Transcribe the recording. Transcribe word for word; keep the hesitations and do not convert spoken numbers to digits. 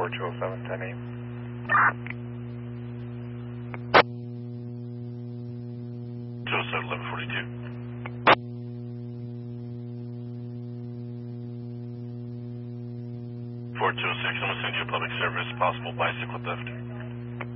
four two oh seven, ten eight. two oh seven, eleven forty-two. four two oh six, I'm going to send you a public service, possible bicycle theft.